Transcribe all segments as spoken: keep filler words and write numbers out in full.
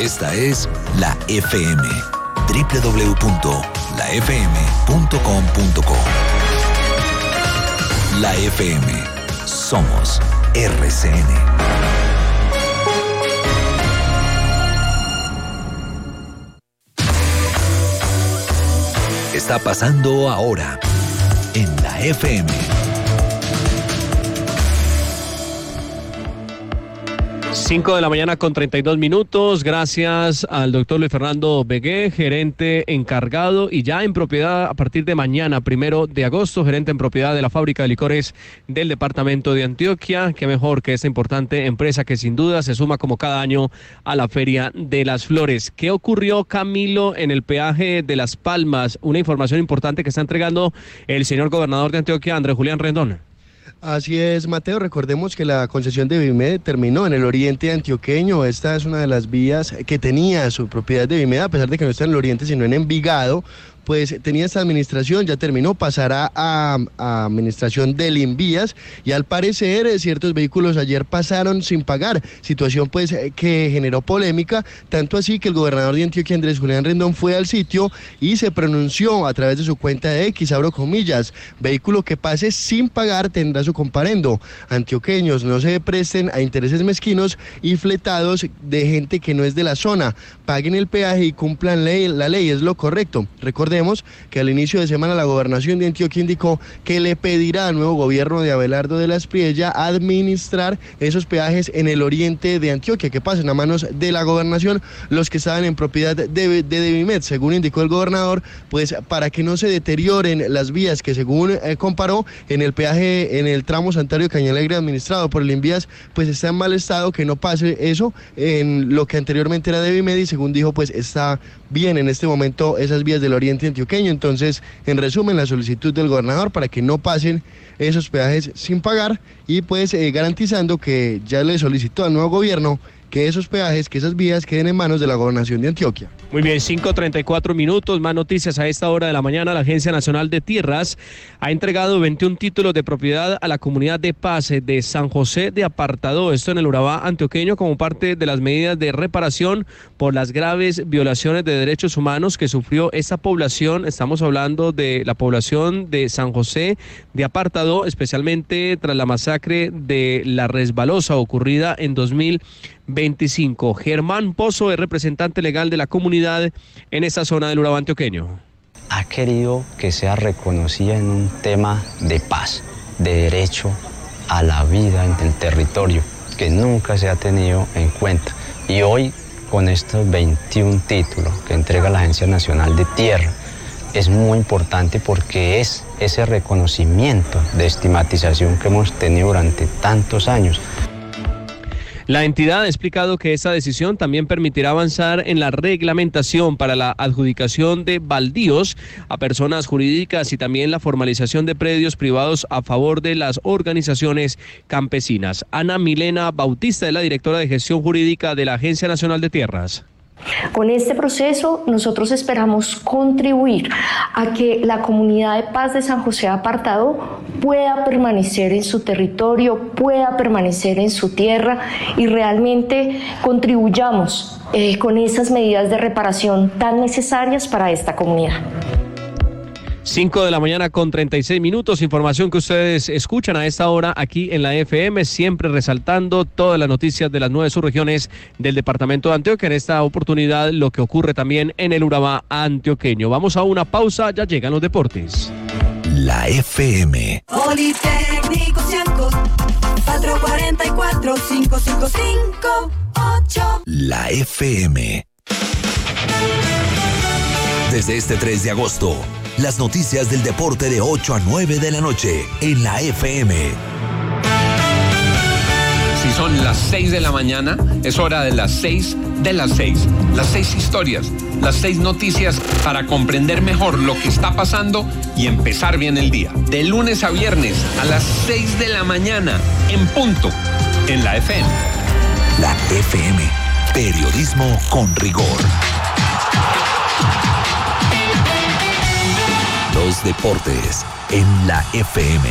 Esta es la F M. doble u doble u doble u punto la f m punto com punto co. La F M. Somos R C N. Está pasando ahora en la F M. cinco de la mañana con treinta y dos minutos. Gracias al doctor Luis Fernando Begué, gerente encargado y ya en propiedad a partir de mañana, primero de agosto, gerente en propiedad de la fábrica de licores del departamento de Antioquia. Qué mejor que esta importante empresa que sin duda se suma como cada año a la Feria de las Flores. ¿Qué ocurrió, Camilo, en el peaje de Las Palmas? Una información importante que está entregando el señor gobernador de Antioquia, Andrés Julián Rendón. Así es, Mateo. Recordemos que la concesión de Vimed terminó en el oriente antioqueño. Esta es una de las vías que tenía su propiedad de Vimed, a pesar de que no está en el oriente, sino en Envigado. Pues tenía esta administración, ya terminó, pasará a, a administración del Invías, y al parecer eh, ciertos vehículos ayer pasaron sin pagar, situación pues eh, que generó polémica, tanto así que el gobernador de Antioquia, Andrés Julián Rendón, fue al sitio y se pronunció a través de su cuenta de X, abro comillas: vehículo que pase sin pagar tendrá su comparendo. Antioqueños, no se presten a intereses mezquinos y fletados de gente que no es de la zona, paguen el peaje y cumplan ley, la ley, es lo correcto. Recordemos que al inicio de semana la gobernación de Antioquia indicó que le pedirá al nuevo gobierno de Abelardo de la Espriella administrar esos peajes en el oriente de Antioquia, que pasen a manos de la gobernación los que estaban en propiedad de, de, de Devimed, según indicó el gobernador, pues para que no se deterioren las vías que según eh, comparó en el peaje, en el tramo Santario Cañalegre administrado por el Invías, pues está en mal estado, que no pase eso en lo que anteriormente era Devimed, y según dijo, pues está bien en este momento esas vías del oriente antioqueño. Entonces, en resumen, la solicitud del gobernador para que no pasen esos peajes sin pagar, y pues eh, garantizando que ya le solicitó al nuevo gobierno que esos peajes, que esas vías queden en manos de la gobernación de Antioquia. Muy bien, cinco treinta y cuatro minutos, más noticias a esta hora de la mañana. La Agencia Nacional de Tierras ha entregado veintiún títulos de propiedad a la comunidad de paz de San José de Apartadó, esto en el Urabá antioqueño, como parte de las medidas de reparación por las graves violaciones de derechos humanos que sufrió esta población. Estamos hablando de la población de San José de Apartadó, especialmente tras la masacre de La Resbalosa ocurrida en dos mil veinticinco. Germán Pozo es representante legal de la comunidad en esta zona del Urabá antioqueño. Ha querido que sea reconocida en un tema de paz, de derecho a la vida en el territorio, que nunca se ha tenido en cuenta. Y hoy, con estos veintiún títulos que entrega la Agencia Nacional de Tierra, es muy importante porque es ese reconocimiento de estigmatización que hemos tenido durante tantos años. La entidad ha explicado que esta decisión también permitirá avanzar en la reglamentación para la adjudicación de baldíos a personas jurídicas y también la formalización de predios privados a favor de las organizaciones campesinas. Ana Milena Bautista es la directora de gestión jurídica de la Agencia Nacional de Tierras. Con este proceso nosotros esperamos contribuir a que la comunidad de paz de San José de Apartadó pueda permanecer en su territorio, pueda permanecer en su tierra y realmente contribuyamos eh, con esas medidas de reparación tan necesarias para esta comunidad. cinco de la mañana con treinta y seis minutos, información que ustedes escuchan a esta hora aquí en la F M, siempre resaltando todas las noticias de las nueve subregiones del departamento de Antioquia, en esta oportunidad lo que ocurre también en el Urabá antioqueño. Vamos a una pausa, ya llegan los deportes. La F M. Politécnico Cianco, cuatro cuatro cuatro, cinco cinco cinco ocho. La F M. Desde este tres de agosto, las noticias del deporte de ocho a nueve de la noche en la F M. Si son las seis de la mañana, es hora de las seis de las seis. Las seis historias, las seis noticias para comprender mejor lo que está pasando y empezar bien el día. De lunes a viernes a las seis de la mañana, en punto, en la F M. La F M, periodismo con rigor. Los deportes en la F M.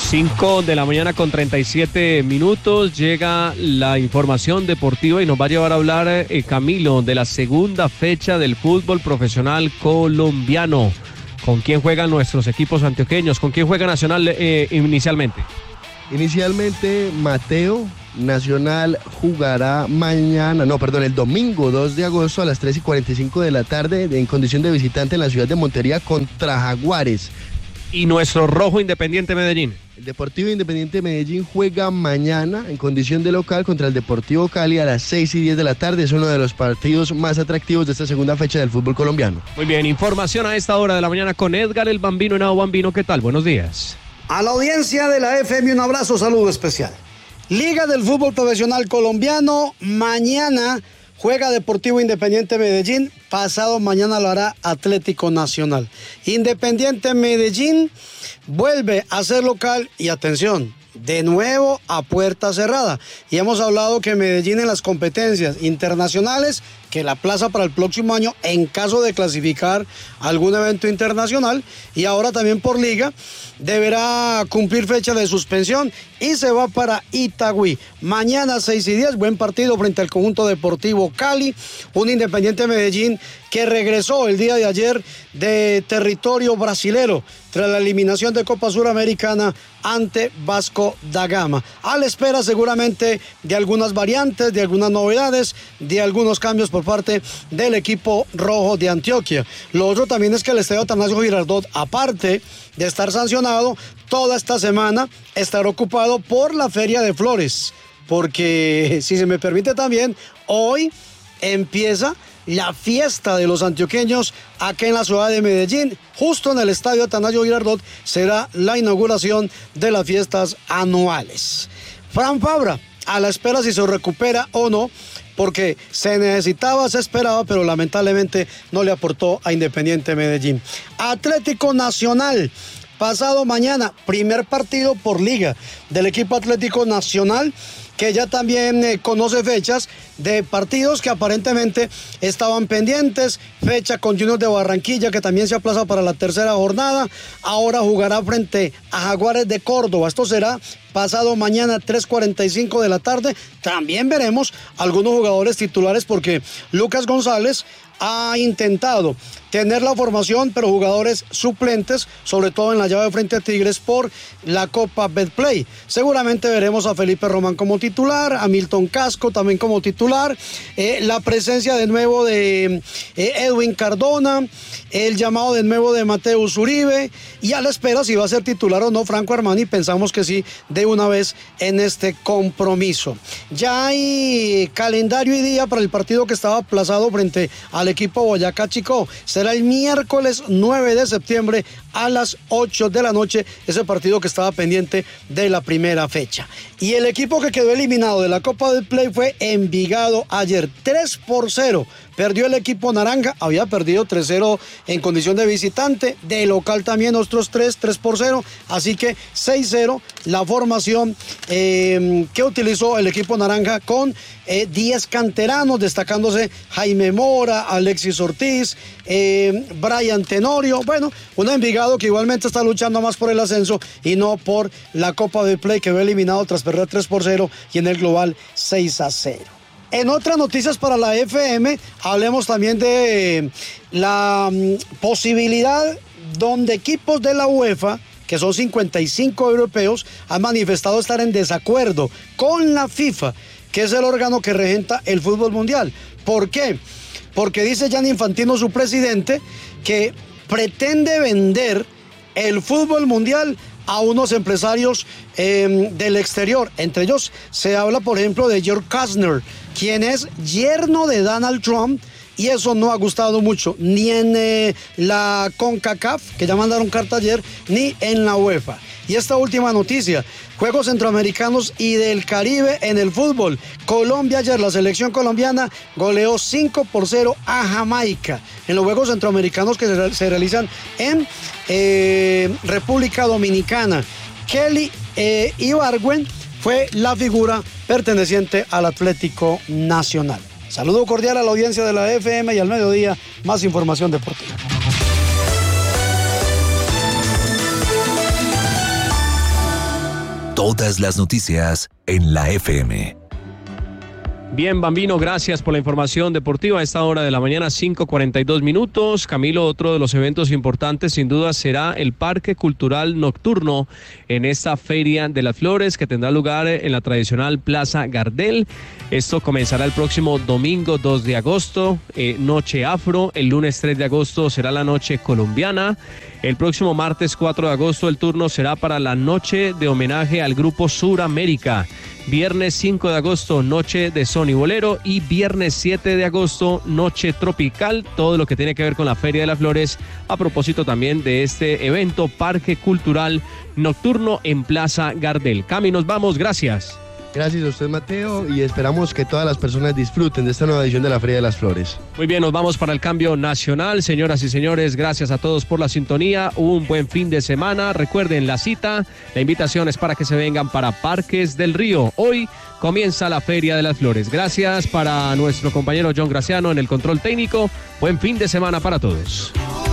cinco de la mañana con treinta y siete minutos, llega la información deportiva y nos va a llevar a hablar eh, Camilo de la segunda fecha del fútbol profesional colombiano. ¿Con quién juegan nuestros equipos antioqueños? ¿Con quién juega Nacional eh, inicialmente? Inicialmente Mateo, Nacional jugará mañana, no, perdón, el domingo dos de agosto a las tres y cuarenta y cinco de la tarde en condición de visitante en la ciudad de Montería contra Jaguares. Y nuestro rojo Independiente Medellín. El Deportivo Independiente Medellín juega mañana en condición de local contra el Deportivo Cali a las seis y diez de la tarde. Es uno de los partidos más atractivos de esta segunda fecha del fútbol colombiano. Muy bien, información a esta hora de la mañana con Edgar el Bambino. Henao Bambino, ¿qué tal? Buenos días. A la audiencia de la F M un abrazo, saludo especial. Liga del Fútbol Profesional Colombiano, mañana juega Deportivo Independiente Medellín, pasado mañana lo hará Atlético Nacional. Independiente Medellín vuelve a ser local y atención, de nuevo a puerta cerrada. Y hemos hablado que Medellín en las competencias internacionales, que la plaza para el próximo año en caso de clasificar algún evento internacional, y ahora también por liga, deberá cumplir fecha de suspensión y se va para Itagüí. Mañana seis y diez, buen partido frente al conjunto Deportivo Cali, un Independiente Medellín que regresó el día de ayer de territorio brasilero tras la eliminación de Copa Suramericana ante Vasco da Gama. A la espera seguramente de algunas variantes, de algunas novedades, de algunos cambios por parte del equipo rojo de Antioquia. Lo otro también es que el Estadio Atanasio Girardot, aparte de estar sancionado, toda esta semana estará ocupado por la Feria de Flores, porque si se me permite también, hoy empieza la fiesta de los antioqueños acá en la ciudad de Medellín. Justo en el Estadio Atanasio Girardot será la inauguración de las fiestas anuales. Fran Fabra, a la espera si se recupera o no, porque se necesitaba, se esperaba, pero lamentablemente no le aportó a Independiente Medellín. Atlético Nacional, pasado mañana, primer partido por liga del equipo Atlético Nacional, que ya también eh, conoce fechas de partidos que aparentemente estaban pendientes, fecha con Junior de Barranquilla que también se aplaza para la tercera jornada, ahora jugará frente a Jaguares de Córdoba, esto será pasado mañana tres cuarenta y cinco de la tarde, también veremos algunos jugadores titulares porque Lucas González ha intentado tener la formación, pero jugadores suplentes, sobre todo en la llave frente a Tigres por la Copa Betplay. Seguramente veremos a Felipe Román como titular, a Milton Casco también como titular, eh, la presencia de nuevo de eh, Edwin Cardona, el llamado de nuevo de Mateus Uribe, y a la espera si va a ser titular o no Franco Armani, pensamos que sí, de una vez en este compromiso. Ya hay calendario y día para el partido que estaba aplazado frente al equipo Boyacá Chicó. Será el miércoles nueve de septiembre a las ocho de la noche, ese partido que estaba pendiente de la primera fecha. Y el equipo que quedó eliminado de la Copa del Play fue Envigado ayer, tres por cero. Perdió el equipo naranja, había perdido tres cero en condición de visitante, de local también otros tres, tres por cero, así que seis cero la formación eh, que utilizó el equipo naranja con eh, diez canteranos, destacándose Jaime Mora, Alexis Ortiz, eh, Brian Tenorio, bueno, un Envigado que igualmente está luchando más por el ascenso y no por la Copa del Play, que fue eliminado tras perder tres por cero y en el global seis a cero. En otras noticias para la F M, hablemos también de la um, posibilidad donde equipos de la UEFA, que son cincuenta y cinco europeos, han manifestado estar en desacuerdo con la FIFA, que es el órgano que regenta el fútbol mundial. ¿Por qué? Porque dice Gianni Infantino, su presidente, que pretende vender el fútbol mundial a unos empresarios eh, del exterior. Entre ellos se habla, por ejemplo, de George Kastner, quien es yerno de Donald Trump, y eso no ha gustado mucho, ni en eh, la CONCACAF, que ya mandaron carta ayer, ni en la UEFA. Y esta última noticia, Juegos Centroamericanos y del Caribe en el fútbol. Colombia ayer, la selección colombiana goleó cinco por cero a Jamaica en los Juegos Centroamericanos que se, se realizan en eh, República Dominicana. Kelly eh, Ibargüen fue la figura perteneciente al Atlético Nacional. Saludo cordial a la audiencia de la F M y al mediodía, más información deportiva. Todas las noticias en la F M. Bien, Bambino, gracias por la información deportiva a esta hora de la mañana, cinco cuarenta y dos minutos. Camilo, otro de los eventos importantes sin duda será el Parque Cultural Nocturno en esta Feria de las Flores que tendrá lugar en la tradicional Plaza Gardel. Esto comenzará el próximo domingo dos de agosto, eh, Noche Afro. El lunes tres de agosto será la Noche Colombiana. El próximo martes cuatro de agosto el turno será para la noche de homenaje al grupo Suramérica. Viernes cinco de agosto, noche de son y bolero, y viernes siete de agosto, noche tropical, todo lo que tiene que ver con la Feria de las Flores, a propósito también de este evento, Parque Cultural Nocturno en Plaza Gardel. Cami, nos vamos, gracias. Gracias a usted, Mateo, y esperamos que todas las personas disfruten de esta nueva edición de la Feria de las Flores. Muy bien, nos vamos para el cambio nacional. Señoras y señores, gracias a todos por la sintonía. Un buen fin de semana. Recuerden la cita. La invitación es para que se vengan para Parques del Río. Hoy comienza la Feria de las Flores. Gracias para nuestro compañero John Graciano en el control técnico. Buen fin de semana para todos.